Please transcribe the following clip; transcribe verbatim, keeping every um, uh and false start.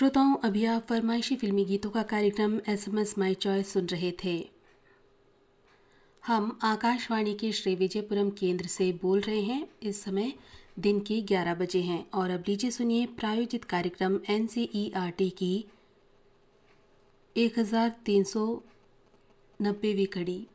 श्रोताओं, अभी आप फरमाइशी फिल्मी गीतों का कार्यक्रम S M S my choice सुन रहे थे। हम आकाशवाणी के श्री विजयपुरम केंद्र से बोल रहे हैं। इस समय दिन के ग्यारह बजे हैं और अब लीजिए सुनिए प्रायोजित कार्यक्रम N C E R T की एक हज़ार तीन सौ नब्बेवीं कड़ी।